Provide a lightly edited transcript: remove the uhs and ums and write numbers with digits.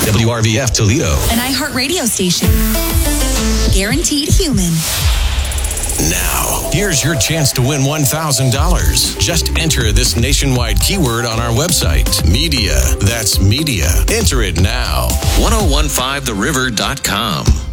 WRVF Toledo. An iHeartRadio station. Guaranteed human. Now, here's your chance to win $1,000. Just enter this nationwide keyword on our website. Media. That's media. Enter it now. 1015theriver.com.